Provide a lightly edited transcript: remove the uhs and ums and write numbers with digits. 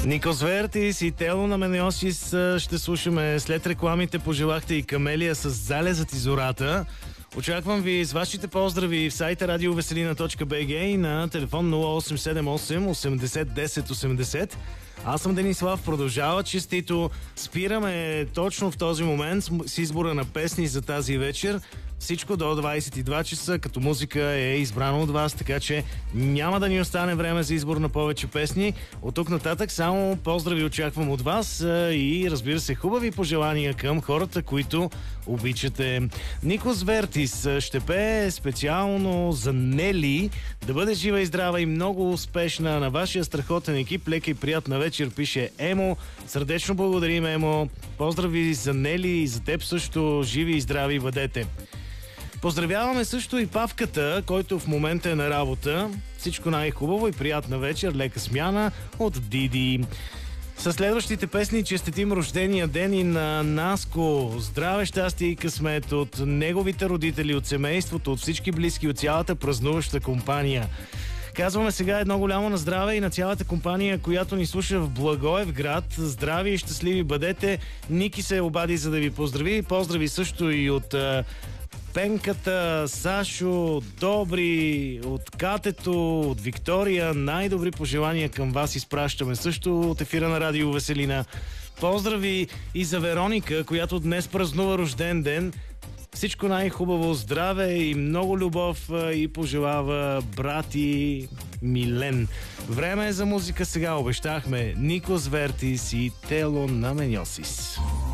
Никос Вертис и Тело на Менеосис ще слушаме след рекламите. Пожелахте и Камелия с Залезът и зората. Очаквам ви с вашите поздрави в сайта radioveselina.bg и на телефон 0878 80 10 80. Аз съм Денислав, продължава честито. Спираме точно в този момент с избора на песни за тази вечер. Всичко до 22 часа, като музика е избрано от вас, така че няма да ни остане време за избор на повече песни. От тук нататък само поздрави очаквам от вас и разбира се хубави пожелания към хората, които обичате. Никос Вертис ще пее специално за Нели. Да бъде жива и здрава и много успешна на вашия страхотен екип. Лека и приятна вечер, пише Емо. Сърдечно благодарим, Емо. Поздрави за Нели и за теб също. Живи и здрави бъдете. Поздравяваме също и Павката, който в момента е на работа. Всичко най-хубаво и приятна вечер, лека смяна от Диди. Със следващите песни честитим рождения ден и на Наско. Здраве, щастие и късмет от неговите родители, от семейството, от всички близки, от цялата празнуваща компания. Казваме сега едно голямо на здраве и на цялата компания, която ни слуша в Благоевград. Здрави и щастливи бъдете. Ники се обади за да ви поздрави. Поздрави също и от Пенката, Сашо, Добри, от Катето, от Виктория. Най-добри пожелания към вас изпращаме също от ефира на Радио Веселина. Поздрави и за Вероника, която днес празнува рожден ден. Всичко най-хубаво, здраве и много любов и пожелава брати Милен. Време е за музика сега, обещахме Никос Вертис и Тело на Менеосис.